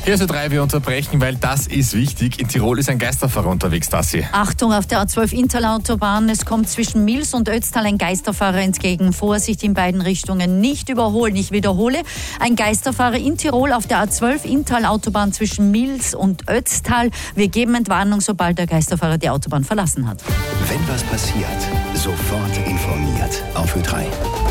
Hier ist Ö3, wir unterbrechen, weil das ist wichtig. In Tirol ist ein Geisterfahrer unterwegs, Tassi. Achtung, auf der A12 Intal-Autobahn. Es kommt zwischen Mils und Ötztal ein Geisterfahrer entgegen. Vorsicht in beiden Richtungen, nicht überholen. Ich wiederhole, ein Geisterfahrer in Tirol auf der A12 Intal-Autobahn zwischen Mils und Ötztal. Wir geben Entwarnung, sobald der Geisterfahrer die Autobahn verlassen hat. Wenn was passiert, sofort informiert auf Ö3.